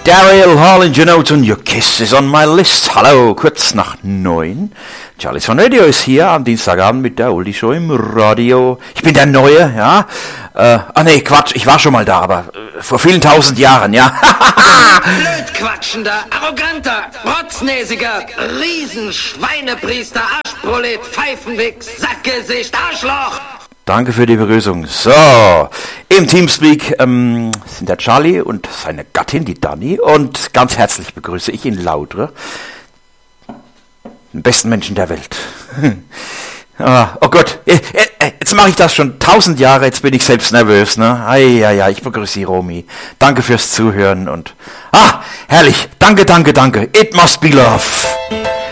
Daryl Hall in Genoten, Your Kiss is on my list. Hallo, kurz nach 9. Charlie's Fun Radio ist hier am Dienstagabend mit der Oldie Show im Radio. Ich bin der Neue, ja. Nee, Quatsch, ich war schon mal da, aber vor vielen tausend Jahren, ja. Blödquatschender, arroganter, rotznäsiger, Riesenschweinepriester, Arschprolet, Pfeifenwichs, Sackgesicht, Arschloch. Danke für die Begrüßung. So, im Teamspeak sind der Charlie und seine Gattin, die Dani. Und ganz herzlich begrüße ich ihn Laudre, den besten Menschen der Welt. Oh Gott, jetzt mache ich das schon 1000 Jahre, jetzt bin ich selbst nervös, ne? Ja, ich begrüße Sie, Romy. Danke fürs Zuhören und... herrlich, danke. It must be love.